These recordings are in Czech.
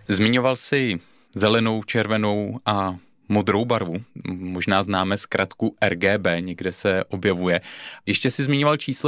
Zmiňoval jsi zelenou, červenou a modrou barvu. Možná známe zkratku RGB, někde se objevuje. Ještě jsi zmiňoval číslo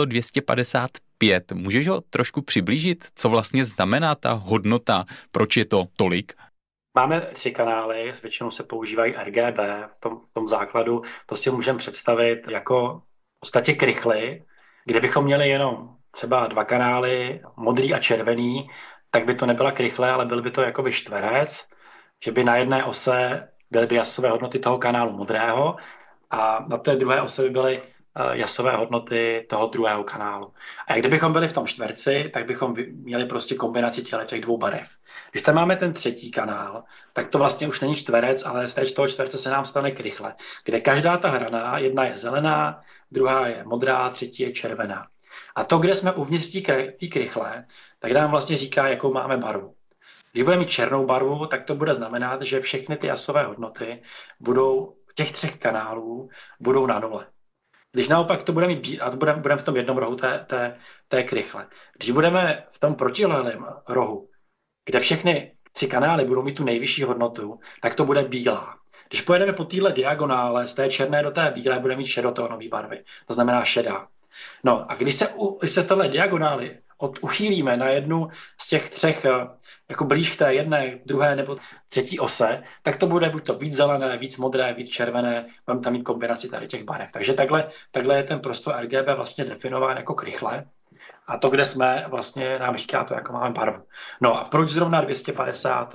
255. Můžeš ho trošku přiblížit? Co vlastně znamená ta hodnota? Proč je to tolik? Máme 3 kanály, většinou se používají RGB v tom základu. To si můžeme představit jako v podstatě krychly, kde bychom měli jenom třeba 2 kanály, modrý a červený, tak by to nebyla krychle, ale byl by to jakoby čtverec, že by na jedné ose byly by jasové hodnoty toho kanálu modrého a na té druhé ose by byly jasové hodnoty toho druhého kanálu. A jak kdybychom byli v tom čtverci, tak bychom měli prostě kombinaci těch 2 barev. Když tam máme ten 3. kanál, tak to vlastně už není čtverec, ale z toho čtverce se nám stane krychle, kde každá ta hrana, jedna je zelená, druhá je modrá, třetí je červená. A to, kde jsme uvnitř té krychle, tak nám vlastně říká, jakou máme barvu. Když budeme mít černou barvu, tak to bude znamenat, že všechny ty jasové hodnoty budou těch 3 kanálů budou na nule. Když naopak to budeme mít, a to budeme v tom jednom rohu té krychle. Když budeme v tom protilehlém rohu, kde všechny 3 kanály budou mít tu nejvyšší hodnotu, tak to bude bílá. Když pojedeme po téhle diagonále z té černé do té bílé, bude mít šedotónové barvy. To znamená šedá. No a když se z téhle diagonály uchýlíme na jednu z těch 3, jako blíž k té jedné, druhé nebo třetí ose, tak to bude buď to víc zelené, víc modré, víc červené, budeme tam mít kombinaci tady těch barev. Takže takhle je ten prostor RGB vlastně definován jako krychle. A to, kde jsme, vlastně nám říká to, jako máme barvu. No a proč zrovna 250,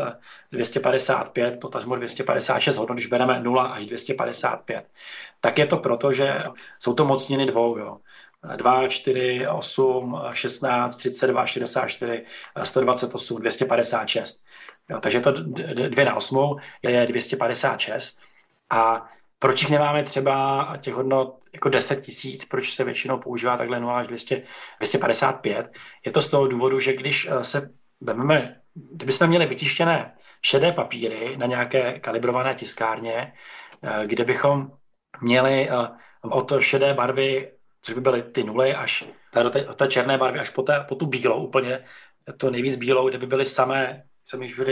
255, potažmo 256 hodnot, když bereme 0 až 255? Tak je to proto, že jsou to mocniny 2, jo. 2, 4, 8, 16, 32, 64, 128, 256. Jo, takže to 2 na 8 je 256. A proč jich nemáme třeba těch hodnot jako 10 000, proč se většinou používá takhle 0 až 255? Je to z toho důvodu, že když kdybychom měli vytištěné šedé papíry na nějaké kalibrované tiskárně, kde bychom měli od šedé barvy, což by byly ty nuly, až do té černé barvy, až po tu bílou, úplně to nejvíc bílou, kde by byly samé, jsem již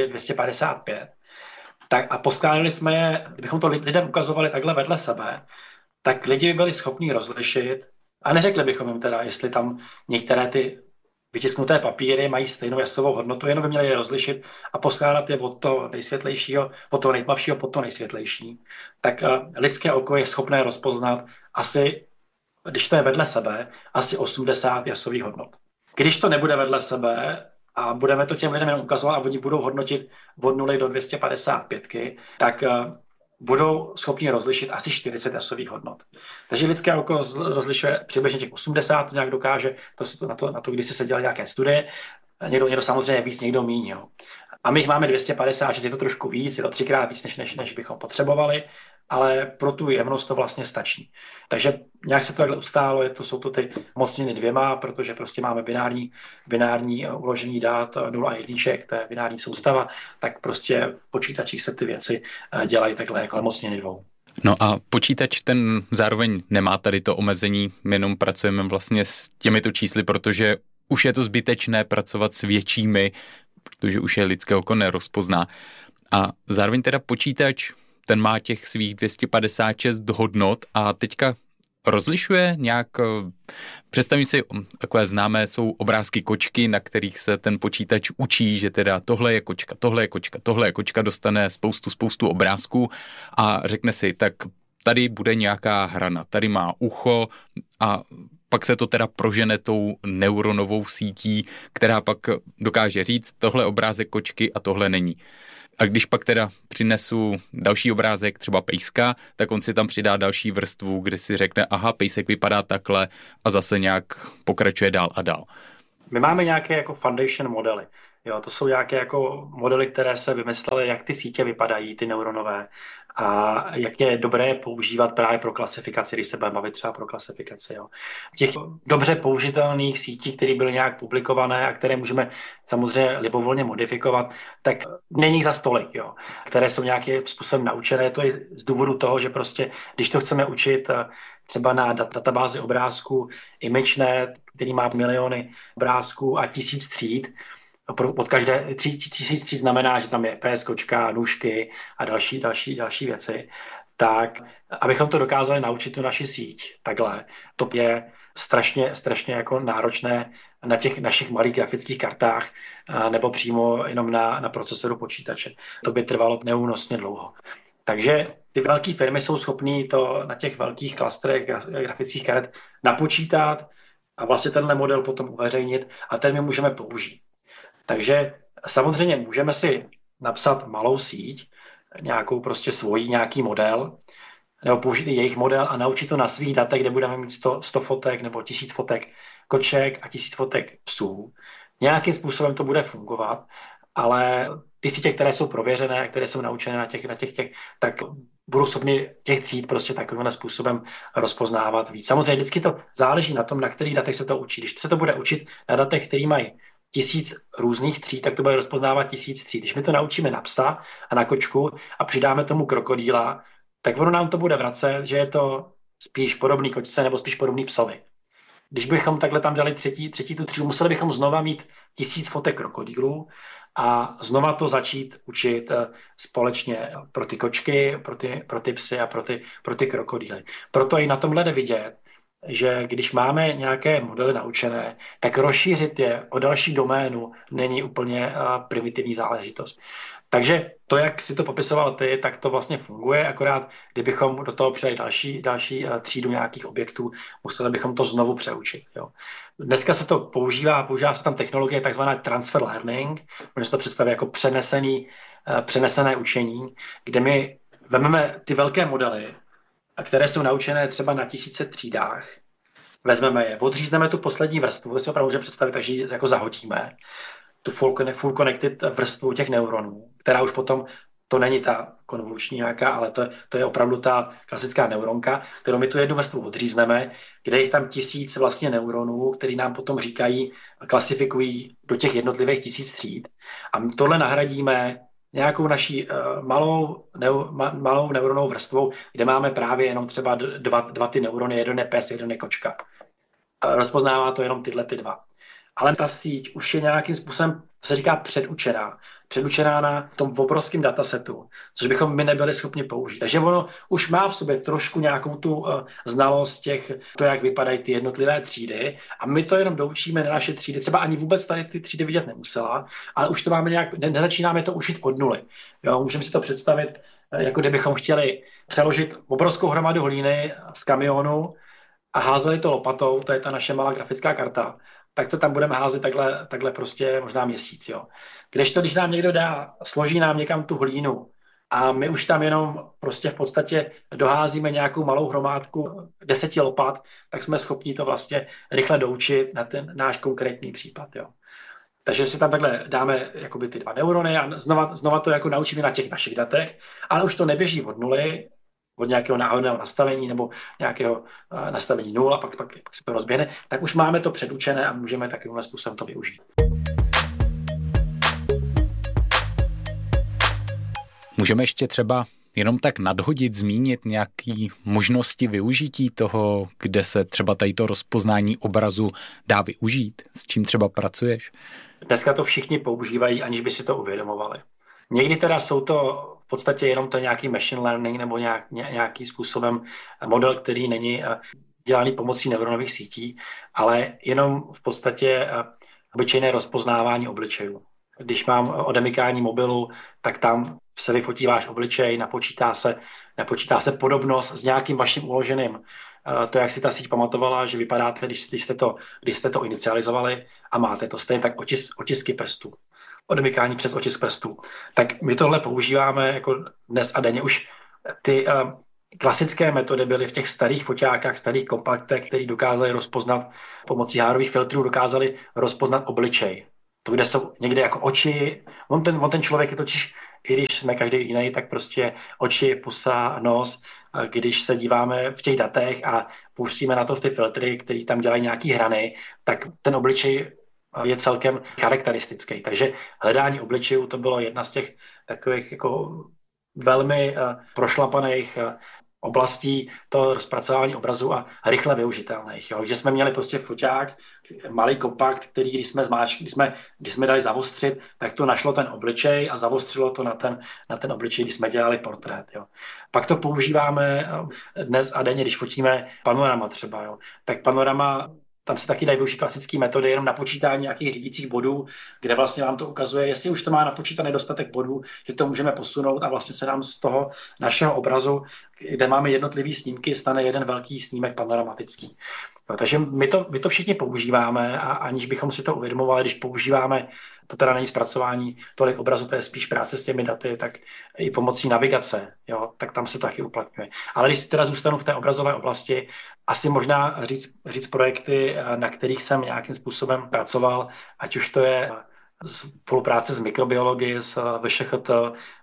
255, tak a poskládali jsme je, kdybychom to lidem ukazovali takhle vedle sebe, tak lidi by byli schopni rozlišit a neřekli bychom jim teda, jestli tam některé ty vytisknuté papíry mají stejnou jasovou hodnotu, jenom by měli je rozlišit a poskládat je od toho nejsvětlejšího, od toho nejtmavšího po to nejsvětlejší. Tak lidské oko je schopné rozpoznat asi, když to je vedle sebe, asi 80 jasových hodnot. Když to nebude vedle sebe, a budeme to těm lidem jenom ukazovat a oni budou hodnotit od 0 do 255, tak budou schopni rozlišit asi 40 jasových hodnot. Takže lidské oko rozlišuje přibližně těch 80, to nějak dokáže, na to když se dělaly nějaké studie, někdo samozřejmě víc, někdo míň. Jo. A my jich máme 256, je to trošku víc, je to 3krát víc, než bychom potřebovali, ale pro tu jemnost to vlastně stačí. Takže nějak se to takhle ustálo, jsou to ty mocniny 2, protože prostě máme binární uložení dát 0 a 1, to je binární soustava, tak prostě v počítačích se ty věci dělají takhle jako mocniny 2. No a počítač ten zároveň nemá tady to omezení, my jenom pracujeme vlastně s těmito čísly, protože už je to zbytečné pracovat s většími, protože už je lidské oko nerozpozná. A zároveň teda počítač, ten má těch svých 256 hodnot a teďka rozlišuje nějak, představím si, takové známé jsou obrázky kočky, na kterých se ten počítač učí, že teda tohle je kočka, tohle je kočka, tohle je kočka, dostane spoustu obrázků a řekne si, tak tady bude nějaká hrana, tady má ucho a pak se to teda prožene tou neuronovou sítí, která pak dokáže říct, tohle je obrázek kočky a tohle není. A když pak teda přinesu další obrázek, třeba pejska, tak on si tam přidá další vrstvu, kde si řekne, aha, pejsek vypadá takhle a zase nějak pokračuje dál a dál. My máme nějaké jako foundation modely. Jo, to jsou nějaké jako modely, které se vymyslely, jak ty sítě vypadají, ty neuronové, a jak je dobré používat právě pro klasifikaci, když se budeme bavit třeba pro klasifikaci. Jo. Těch dobře použitelných sítí, které byly nějak publikované a které můžeme samozřejmě libovolně modifikovat, tak není za stolik, jo, které jsou nějakým způsobem naučené. To je z důvodu toho, že prostě, když to chceme učit třeba na databázi obrázků ImageNet, který má miliony obrázků a 1000 tříd, od každé 3000 tříd znamená, že tam je pes, kočka, nůžky a další věci, tak abychom to dokázali naučit tu naši síť takhle, to je strašně jako náročné na těch našich malých grafických kartách nebo přímo jenom na procesoru počítače. To by trvalo neúnosně dlouho. Takže ty velké firmy jsou schopné to na těch velkých klastrech grafických karet napočítat a vlastně tenhle model potom uveřejnit a ten my můžeme použít. Takže samozřejmě můžeme si napsat malou síť, nějakou prostě svojí, nějaký model, nebo použít i jejich model a naučit to na svých datech, kde budeme mít 100 fotek nebo 1000 fotek koček a 1000 fotek psů. Nějakým způsobem to bude fungovat, ale ty sítě, které jsou prověřené, které jsou naučené na těch, tak budou schopni těch tříd prostě takovým způsobem rozpoznávat víc. Samozřejmě vždycky to záleží na tom, na kterých datech se to učí. Když se to bude učit na datech, které mají 1000 různých tříd, tak to bude rozpoznávat 1000 tříd. Když my to naučíme na psa a na kočku a přidáme tomu krokodýla, tak ono nám to bude vracet, že je to spíš podobný kočce nebo spíš podobný psovi. Když bychom takhle tam dali třetí tu třídu, museli bychom znova mít 1000 fotek krokodýlů a znova to začít učit společně pro ty kočky, pro ty psy a pro ty krokodýly. Proto i na tomhle jde vidět, že když máme nějaké modely naučené, tak rozšířit je o další doménu není úplně primitivní záležitost. Takže to, jak si to popisoval ty, tak to vlastně funguje, akorát kdybychom do toho přidali další třídu nějakých objektů, museli bychom to znovu přeučit. Jo. Dneska se to používá se tam technologie takzvaná transfer learning, můžeme si to představit jako přenesené učení, kde my vezmeme ty velké modely, které jsou naučené třeba na 1000 třídách, vezmeme je, odřízneme tu poslední vrstvu, to si opravdu můžeme představit, takže ji jako zahodíme, tu full connected vrstvu těch neuronů, která už potom, to není ta konvoluční nějaká, ale to je opravdu ta klasická neuronka, kterou my tu jednu vrstvu odřízneme, kde je tam 1000 vlastně neuronů, který nám potom říkají, klasifikují do těch jednotlivých 1000 tříd. A tohle nahradíme nějakou naší malou neuronovou vrstvou, kde máme právě jenom třeba dva ty neurony, jeden je pes, jeden je kočka. Rozpoznává to jenom tyhle ty dva. Ale ta síť už je nějakým způsobem, se říká předučená na tom obrovském datasetu, což bychom my nebyli schopni použít. Takže ono už má v sobě trošku nějakou tu znalost to, jak vypadají ty jednotlivé třídy a my to jenom doučíme na naše třídy. Třeba ani vůbec tady ty třídy vidět nemusela, ale už to máme nějak, nezačínáme to učit od nuly. Jo, můžeme si to představit, jako kdybychom chtěli přeložit obrovskou hromadu hlíny z kamionu a házeli to lopatou, to je ta naše malá grafická karta, tak to tam budeme házet takhle prostě možná měsíc. Jo. Když nám někdo složí nám někam tu hlínu a my už tam jenom prostě v podstatě doházíme nějakou malou hromádku 10 lopat, tak jsme schopni to vlastně rychle doučit na ten náš konkrétní případ. Jo. Takže si tam takhle dáme jakoby ty dva neurony a znova to jako naučíme na těch našich datech, ale už to neběží od nuly, od nějakého náhodného nastavení nebo nějakého nastavení 0 a pak se to rozběhne, tak už máme to předučené a můžeme takovým způsobem to využít. Můžeme ještě třeba jenom tak nadhodit, zmínit nějaké možnosti využití toho, kde se třeba tady to rozpoznání obrazu dá využít, s čím třeba pracuješ? Dneska to všichni používají, aniž by si to uvědomovali. Někdy teda jsou to v podstatě jenom to nějaký machine learning nebo nějaký způsobem model, který není dělaný pomocí neuronových sítí, ale jenom v podstatě obyčejné rozpoznávání obličejů. Když mám odemykání mobilu, tak tam se vyfotí váš obličej, napočítá se podobnost s nějakým vaším uloženým. To, jak si ta síť pamatovala, že vypadáte, když jste to inicializovali a máte to stejně, tak otisky prstů. Odemykání přes otisk prstů. Tak my tohle používáme jako dnes a denně. Už ty klasické metody byly v těch starých foťákách, starých kompaktech, které dokázali rozpoznat pomocí hárových filtrů, dokázali rozpoznat obličej. To, kde jsou někde jako oči. On ten člověk je totiž, i když jsme každý jiný, tak prostě oči, pusa, nos. Když se díváme v těch datech a pustíme na to v ty filtry, které tam dělají nějaký hrany, tak ten obličej je celkem charakteristický. Takže hledání obličejů to bylo jedna z těch takových jako velmi prošlapaných oblastí to rozpracování obrazu a rychle využitelných. Jo? Že jsme měli prostě foťák, malý kompakt, který když jsme dali zavostřit, tak to našlo ten obličej a zavostřilo to na ten obličej, když jsme dělali portrét. Jo? Pak to používáme dnes a denně, když fotíme panorama třeba. Jo? Tak panorama, tam se taky dají využít klasické metody jenom na počítání nějakých řídících bodů, kde vlastně vám to ukazuje, jestli už to má napočítaný dostatek bodů, že to můžeme posunout a vlastně se nám z toho našeho obrazu, kde máme jednotlivý snímky, stane jeden velký snímek panoramatický. No, takže my to všichni používáme a aniž bychom si to uvědomovali, když používáme, to teda není zpracování tolik obrazu, to je spíš práce s těmi daty, tak i pomocí navigace, jo, tak tam se taky uplatňuje. Ale když si teda zůstanu v té obrazové oblasti, asi možná říct projekty, na kterých jsem nějakým způsobem pracoval, ať už to je spolupráce s mikrobiology, s VŠHT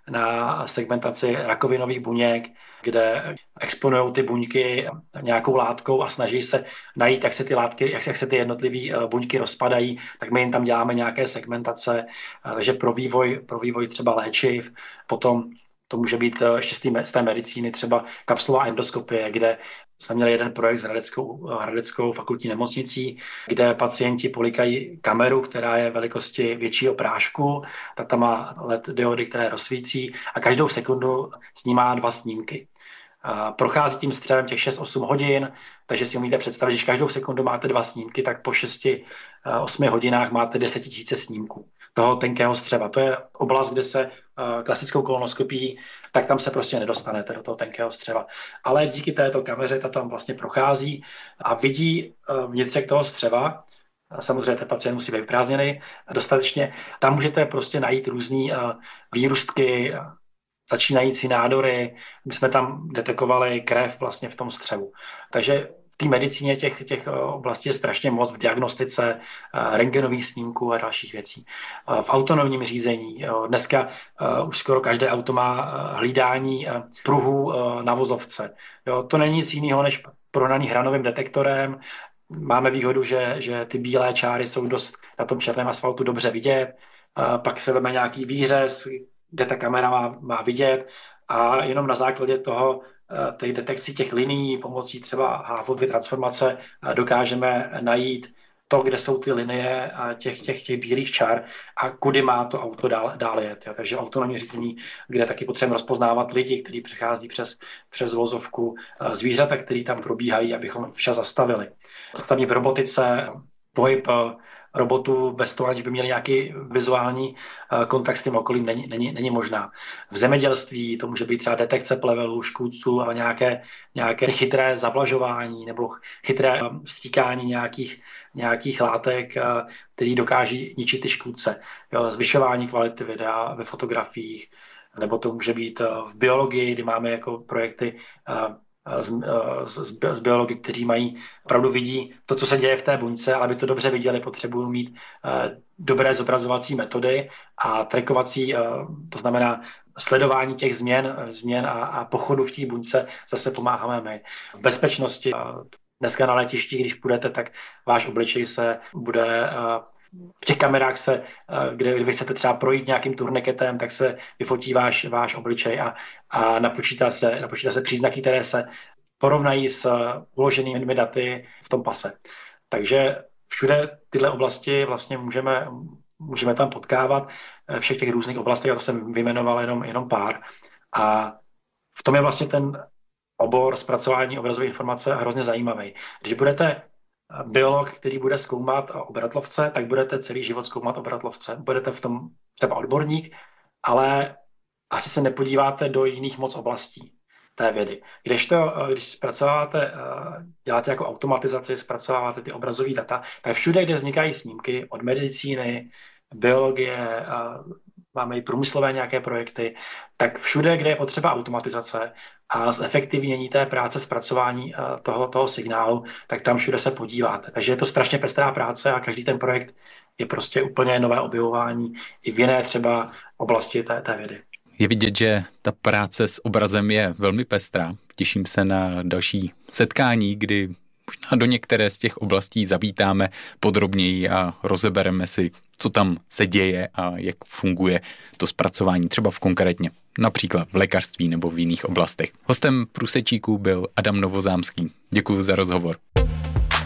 na segmentaci rakovinových buněk, kde exponují ty buňky nějakou látkou a snaží se najít, jak se ty jednotlivé buňky rozpadají, tak my jim tam děláme nějaké segmentace, takže pro vývoj třeba léčiv, potom to může být ještě z té medicíny, třeba kapsulová endoskopie, kde jsme měli jeden projekt s Hradeckou fakultní nemocnicí, kde pacienti polikají kameru, která je velikosti většího prášku, ta má LED diody, které rozsvící a každou sekundu snímá 2 snímky. Prochází tím střevem těch 6-8 hodin, takže si umíte představit, že každou sekundu máte 2 snímky, tak po 6-8 hodinách máte 10 000 snímků toho tenkého střeva. To je oblast, kde se klasickou kolonoskopií, tak tam se prostě nedostanete do toho tenkého střeva. Ale díky této kameře ta tam vlastně prochází a vidí vnitřek toho střeva. Samozřejmě ten pacient musí být vyprázdněný dostatečně. Tam můžete prostě najít různý výrůstky, začínající nádory. My jsme tam detekovali krev vlastně v tom střevu. Takže v té medicíně těch oblastí je strašně moc, v diagnostice, rentgenových snímků a dalších věcí. V autonomním řízení. Dneska už skoro každé auto má hlídání pruhů na vozovce. To není nic jiného než prohnaný hranovým detektorem. Máme výhodu, že ty bílé čáry jsou dost na tom černém asfaltu dobře vidět. Pak se veme nějaký výřez, kde ta kamera má vidět a jenom na základě toho těch detekcí těch linií pomocí třeba Haaffovy transformace dokážeme najít to, kde jsou ty linie těch bílých čár a kudy má to auto dál jet. Jo. Takže autonomní řízení, kde taky potřebujeme rozpoznávat lidi, kteří přichází přes vozovku, zvířata, který tam probíhají, abychom vše zastavili. Zastavení v robotice, pohyb robotů bez toho, aniž by měli nějaký vizuální kontakt s tím okolím, není možná. V zemědělství to může být třeba detekce plevelů, škůdců a nějaké chytré zavlažování nebo chytré stříkání nějakých látek, které dokáží ničit ty škůdce. Jo, zvyšování kvality videa ve fotografiích, nebo to může být v biologii, kdy máme jako projekty z biology, kteří mají opravdu vidí to, co se děje v té buňce, ale aby to dobře viděli, potřebují mít dobré zobrazovací metody a trackovací, to znamená sledování těch změn a pochodu v té buňce zase pomáháme my. V bezpečnosti dneska na letišti, když půjdete, tak váš obličej se bude v těch kamerách kde vy chcete třeba projít nějakým turniketem, tak se vyfotí váš obličej a napočítá se příznaky, které se porovnají s uloženými daty v tom pase. Takže všude tyhle oblasti vlastně můžeme tam potkávat všech těch různých oblastech, a to jsem vyjmenoval jenom pár. A v tom je vlastně ten obor zpracování obrazové informace hrozně zajímavý. Když budete biolog, který bude zkoumat obratlovce, tak budete celý život zkoumat obratlovce. Budete v tom třeba odborník, ale asi se nepodíváte do jiných moc oblastí té vědy. Když zpracováváte, děláte jako automatizaci, zpracováváte ty obrazové data, tak všude, kde vznikají snímky od medicíny, biologie, máme i průmyslové nějaké projekty, tak všude, kde je potřeba automatizace a zefektivnění té práce zpracování toho signálu, tak tam všude se podíváte. Takže je to strašně pestrá práce a každý ten projekt je prostě úplně nové objevování i v jiné třeba oblasti té vědy. Je vidět, že ta práce s obrazem je velmi pestrá. Těším se na další setkání, kdy možná do některé z těch oblastí zavítáme podrobněji a rozebereme si, co tam se děje a jak funguje to zpracování třeba konkrétně například v lékařství nebo v jiných oblastech. Hostem Průsečíků byl Adam Novozámský. Děkuji za rozhovor.